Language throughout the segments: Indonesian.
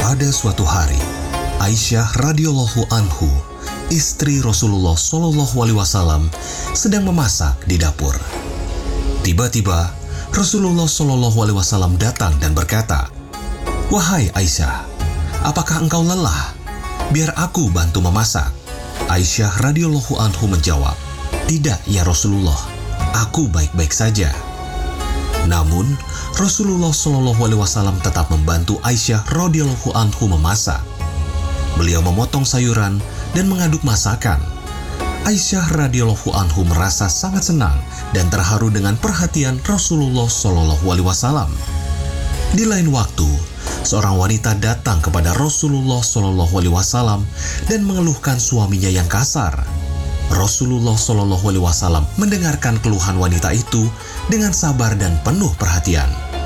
Pada suatu hari, Aisyah radhiyallahu anhu, istri Rasulullah Shallallahu alaihi wasallam, sedang memasak di dapur. Tiba-tiba, Rasulullah Shallallahu alaihi wasallam datang dan berkata, "Wahai Aisyah, apakah engkau lelah? Biar aku bantu memasak." Aisyah radhiyallahu anhu menjawab, "Tidak ya Rasulullah, aku baik-baik saja." Namun, Rasulullah Shallallahu alaihi wasallam tetap membantu Aisyah radhiyallahu anhu memasak. Beliau memotong sayuran dan mengaduk masakan. Aisyah radhiyallahu anhu merasa sangat senang dan terharu dengan perhatian Rasulullah Shallallahu alaihi wasallam. Di lain waktu, seorang wanita datang kepada Rasulullah Shallallahu alaihi wasallam dan mengeluhkan suaminya yang kasar. Rasulullah Shallallahu alaihi wasallam mendengarkan keluhan wanita itu dengan sabar dan penuh perhatian.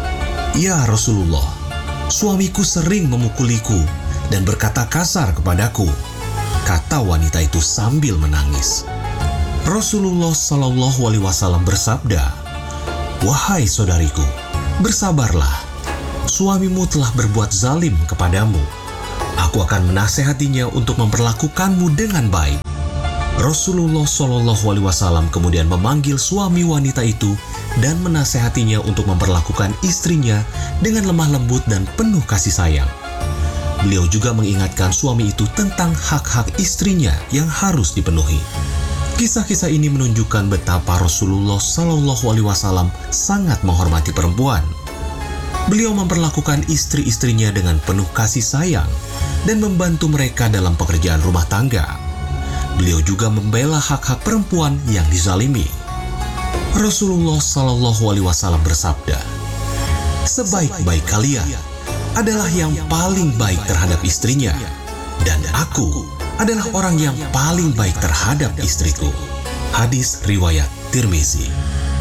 "Ya Rasulullah, suamiku sering memukuliku dan berkata kasar kepadaku," kata wanita itu sambil menangis. Rasulullah Shallallahu alaihi wasallam bersabda, "Wahai saudariku, bersabarlah. Suamimu telah berbuat zalim kepadamu. Aku akan menasehatinya untuk memperlakukanmu dengan baik." Rasulullah Shallallahu alaihi wasallam kemudian memanggil suami wanita itu dan menasehatinya untuk memperlakukan istrinya dengan lemah lembut dan penuh kasih sayang. Beliau juga mengingatkan suami itu tentang hak-hak istrinya yang harus dipenuhi. Kisah-kisah ini menunjukkan betapa Rasulullah Shallallahu alaihi wasallam sangat menghormati perempuan. Beliau memperlakukan istri-istrinya dengan penuh kasih sayang dan membantu mereka dalam pekerjaan rumah tangga. Beliau juga membela hak-hak perempuan yang dizalimi. Rasulullah Shallallahu alaihi wasallam bersabda, "Sebaik-baik kalian adalah yang paling baik terhadap istrinya, dan aku adalah orang yang paling baik terhadap istriku." Hadis riwayat Tirmizi.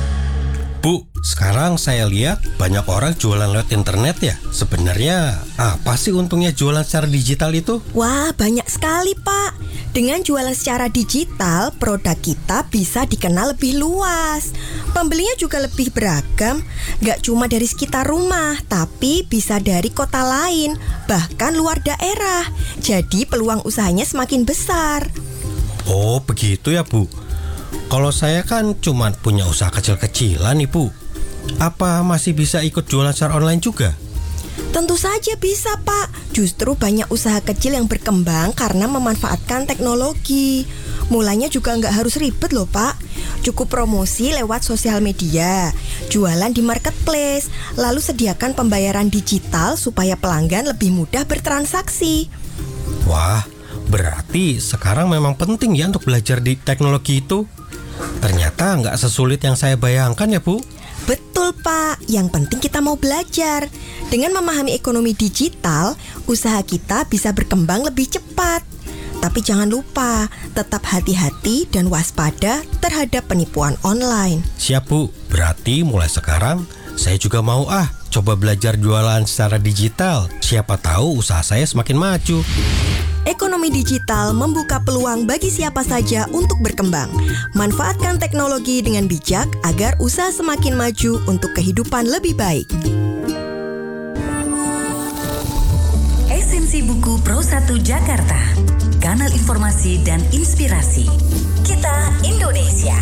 Bu, sekarang saya lihat banyak orang jualan lewat internet ya. Sebenarnya apa sih untungnya jualan secara digital itu? Wah, banyak sekali Pak. Dengan jualan secara digital, produk kita bisa dikenal lebih luas. Pembelinya juga lebih beragam, gak cuma dari sekitar rumah, tapi bisa dari kota lain, bahkan luar daerah. Jadi peluang usahanya semakin besar. Oh, begitu ya Bu. Kalau saya kan cuma punya usaha kecil-kecilan nih Bu. Apa masih bisa ikut jualan secara online juga? Tentu saja bisa Pak. Justru banyak usaha kecil yang berkembang karena memanfaatkan teknologi. Mulanya juga nggak harus ribet loh Pak. Cukup promosi lewat sosial media, jualan di marketplace, lalu sediakan pembayaran digital supaya pelanggan lebih mudah bertransaksi. Wah, berarti sekarang memang penting ya untuk belajar di teknologi itu. Ternyata nggak sesulit yang saya bayangkan ya Bu. Betul Pak, yang penting kita mau belajar. Dengan memahami ekonomi digital, usaha kita bisa berkembang lebih cepat. Tapi jangan lupa, tetap hati-hati dan waspada terhadap penipuan online. Siap Bu, berarti mulai sekarang saya juga mau coba belajar jualan secara digital. Siapa tahu usaha saya semakin maju. Ekonomi digital membuka peluang bagi siapa saja untuk berkembang. Manfaatkan teknologi dengan bijak agar usaha semakin maju untuk kehidupan lebih baik. Esensi Buku Pro 1 Jakarta, kanal informasi dan inspirasi. Kita Indonesia.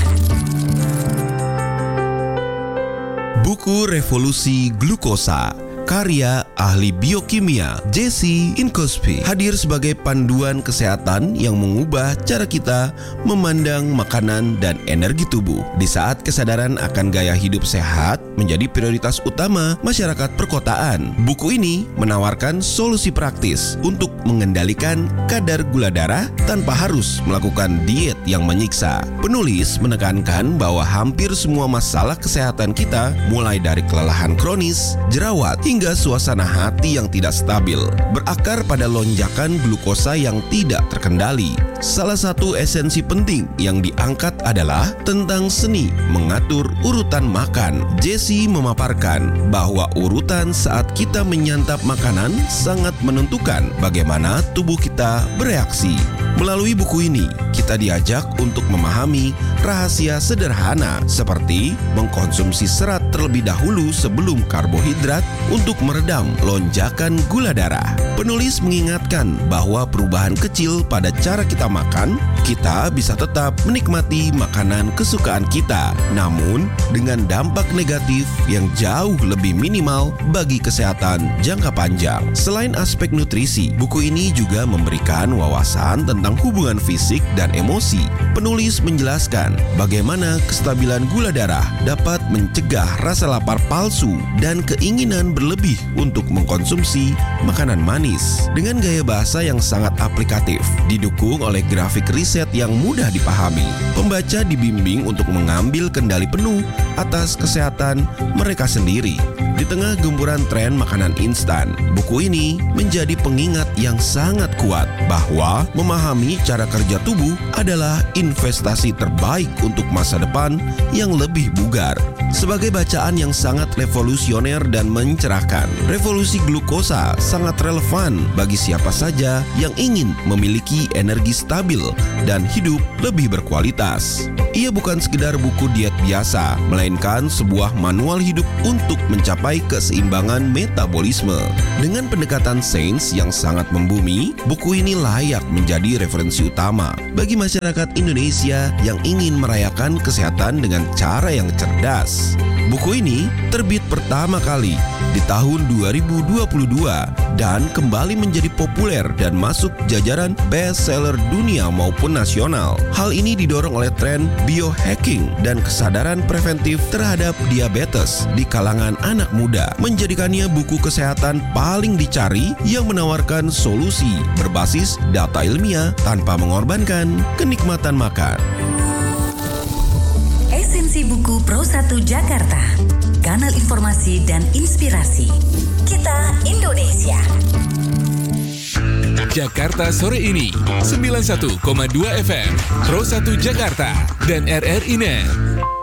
Buku Revolusi Glukosa, karya ahli biokimia Jesse Inkosby, hadir sebagai panduan kesehatan yang mengubah cara kita memandang makanan dan energi tubuh. Di saat kesadaran akan gaya hidup sehat menjadi prioritas utama masyarakat perkotaan, buku ini menawarkan solusi praktis untuk mengendalikan kadar gula darah tanpa harus melakukan diet yang menyiksa. Penulis menekankan bahwa hampir semua masalah kesehatan kita, mulai dari kelelahan kronis, jerawat, hingga suasana hati yang tidak stabil, berakar pada lonjakan glukosa yang tidak terkendali. Salah satu esensi penting yang diangkat adalah tentang seni mengatur urutan makan. Jesse memaparkan bahwa urutan saat kita menyantap makanan sangat menentukan bagaimana tubuh kita bereaksi. Melalui buku ini, kita diajak untuk memahami rahasia sederhana seperti mengkonsumsi serat terlebih dahulu sebelum karbohidrat untuk meredam lonjakan gula darah. Penulis mengingatkan bahwa perubahan kecil pada cara kita makan, kita bisa tetap menikmati makanan kesukaan kita, namun dengan dampak negatif yang jauh lebih minimal bagi kesehatan jangka panjang. Selain aspek nutrisi, buku ini juga memberikan wawasan tentang hubungan fisik dan emosi. Penulis menjelaskan bagaimana kestabilan gula darah dapat mencegah rasa lapar palsu dan keinginan berlebih untuk mengkonsumsi makanan manis. Dengan gaya bahasa yang sangat aplikatif, didukung oleh grafik riset yang mudah dipahami, pembaca dibimbing untuk mengambil kendali penuh atas kesehatan mereka sendiri. Di tengah gempuran tren makanan instan, buku ini menjadi pengingat yang sangat kuat bahwa memahami cara kerja tubuh adalah investasi terbaik untuk masa depan yang lebih bugar. Sebagai bacaan yang sangat revolusioner dan mencerahkan, Revolusi Glukosa sangat relevan bagi siapa saja yang ingin memiliki energi stabil dan hidup lebih berkualitas. Ia bukan sekedar buku diet biasa, melainkan sebuah manual hidup untuk mencapai keseimbangan metabolisme. Dengan pendekatan sains yang sangat membumi, buku ini layak menjadi referensi utama bagi masyarakat Indonesia yang ingin merayakan kesehatan dengan cara yang cerdas. Buku ini terbit pertama kali di tahun 2022 dan kembali menjadi populer dan masuk jajaran bestseller dunia maupun nasional. Hal ini didorong oleh tren biohacking dan kesadaran preventif terhadap diabetes di kalangan anak muda, menjadikannya buku kesehatan paling dicari yang menawarkan solusi berbasis data ilmiah tanpa mengorbankan kenikmatan makan. Esensi buku Pro1 Jakarta, kanal informasi dan inspirasi. Kita Indonesia. Jakarta sore ini 91,2 FM Pro1 Jakarta dan RRI Net.